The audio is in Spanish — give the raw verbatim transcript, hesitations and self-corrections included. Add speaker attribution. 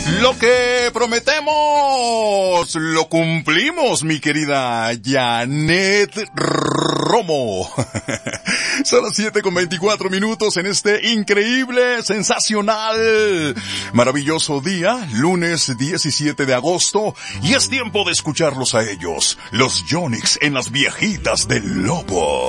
Speaker 1: Lo que prometemos, lo cumplimos, mi querida Janet Romo. Son las siete con veinticuatro minutos en este increíble, sensacional, maravilloso día, lunes diecisiete de agosto, y es tiempo de escucharlos a ellos, los Yonix en las viejitas del Lobo.